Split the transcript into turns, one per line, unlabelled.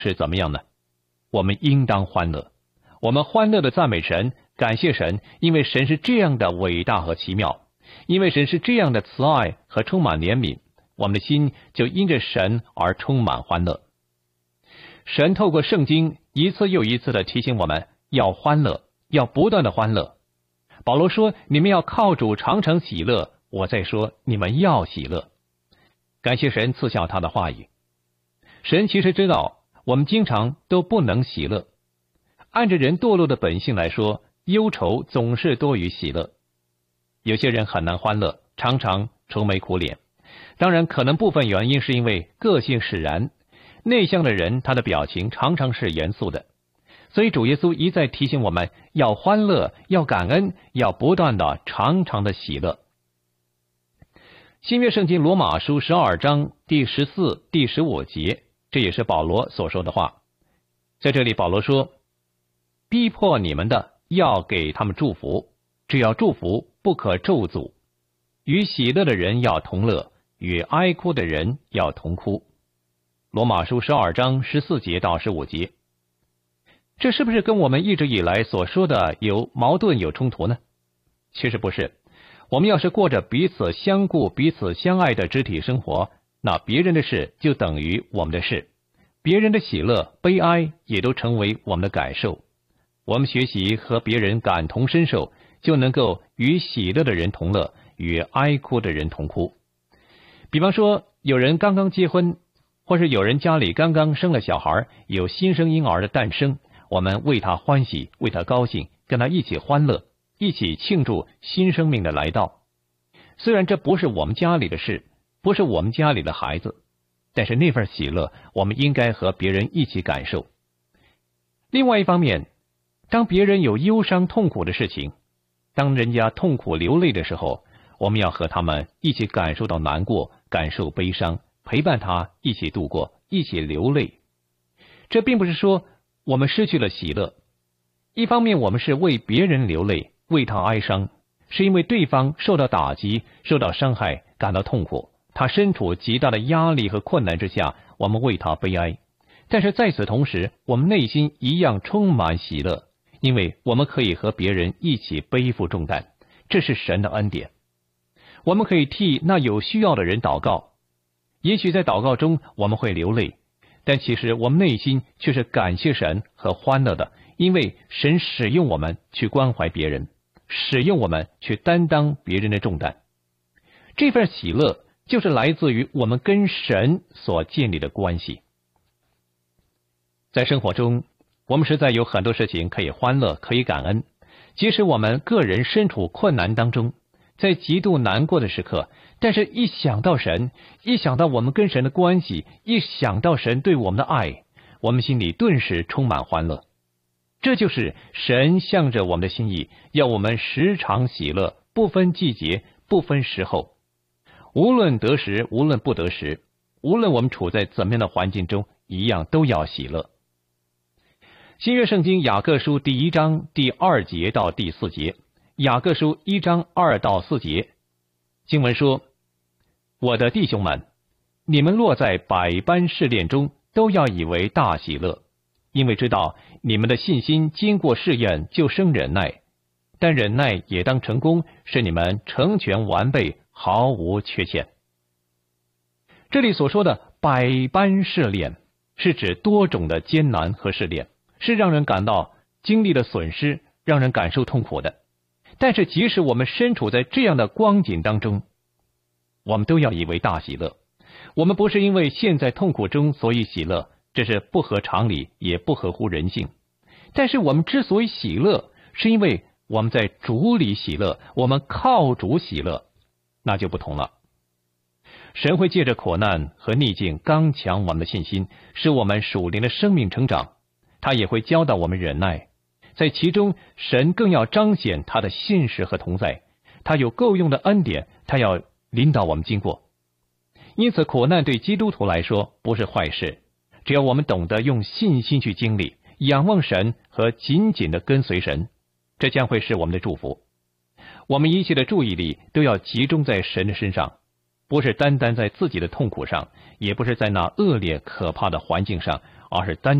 是怎么样呢？我们应当欢乐，我们欢乐的赞美神，感谢神，因为神是这样的伟大和奇妙，因为神是这样的慈爱和充满怜悯，我们的心就因着神而充满欢乐。神透过圣经一次又一次的提醒我们要欢乐，要不断的欢乐。保罗说，你们要靠主常常喜乐，我在说你们要喜乐。感谢神赐下他的话语。神其实知道我们经常都不能喜乐，按着人堕落的本性来说，忧愁总是多于喜乐。有些人很难欢乐，常常愁眉苦脸，当然可能部分原因是因为个性使然，内向的人他的表情常常是严肃的，所以主耶稣一再提醒我们要欢乐，要感恩，要不断的常常的喜乐。新约圣经罗马书12章第14、第15节，这也是保罗所说的话。在这里保罗说，逼迫你们的要给他们祝福，只要祝福，不可咒诅。与喜乐的人要同乐，与哀哭的人要同哭。罗马书12章14节到15节，这是不是跟我们一直以来所说的有矛盾有冲突呢？其实不是。我们要是过着彼此相顾、彼此相爱的肢体生活，那别人的事就等于我们的事，别人的喜乐、悲哀也都成为我们的感受。我们学习和别人感同身受，就能够与喜乐的人同乐，与哀哭的人同哭。比方说，有人刚刚结婚，或是有人家里刚刚生了小孩，有新生婴儿的诞生，我们为他欢喜，为他高兴，跟他一起欢乐，一起庆祝新生命的来到。虽然这不是我们家里的事，不是我们家里的孩子，但是那份喜乐我们应该和别人一起感受。另外一方面，当别人有忧伤痛苦的事情，当人家痛苦流泪的时候，我们要和他们一起感受到难过，感受悲伤，陪伴他一起度过，一起流泪。这并不是说我们失去了喜乐，一方面我们是为别人流泪，为他哀伤，是因为对方受到打击，受到伤害，感到痛苦，他身处极大的压力和困难之下，我们为他悲哀。但是在此同时，我们内心一样充满喜乐，因为我们可以和别人一起背负重担，这是神的恩典。我们可以替那有需要的人祷告，也许在祷告中我们会流泪，但其实我们内心却是感谢神和欢乐的，因为神使用我们去关怀别人，使用我们去担当别人的重担。这份喜乐就是来自于我们跟神所建立的关系。在生活中，我们实在有很多事情可以欢乐，可以感恩。即使我们个人身处困难当中，在极度难过的时刻，但是一想到神，一想到我们跟神的关系，一想到神对我们的爱，我们心里顿时充满欢乐。这就是神向着我们的心意，要我们时常喜乐，不分季节，不分时候，无论得时，无论不得时，无论我们处在怎么样的环境中，一样都要喜乐。新约圣经雅各书第1章第2节到第4节，雅各书1章2到4节，经文说，我的弟兄们，你们落在百般试炼中，都要以为大喜乐，因为知道你们的信心经过试验，就生忍耐，但忍耐也当成功，使你们成全完备，毫无缺欠。这里所说的百般试炼，是指多种的艰难和试炼，是让人感到经历了损失，让人感受痛苦的。但是即使我们身处在这样的光景当中，我们都要以为大喜乐。我们不是因为陷在痛苦中所以喜乐，这是不合常理，也不合乎人性。但是我们之所以喜乐，是因为我们在主里喜乐，我们靠主喜乐，那就不同了。神会借着苦难和逆境刚强我们的信心，使我们属灵的生命成长。他也会教导我们忍耐，在其中神更要彰显他的信实和同在，他有够用的恩典，他要领导我们经过。因此苦难对基督徒来说不是坏事，只要我们懂得用信心去经历，仰望神和紧紧的跟随神，这将会是我们的祝福。我们一切的注意力都要集中在神的身上，不是单单在自己的痛苦上，也不是在那恶劣可怕的环境上， 而是单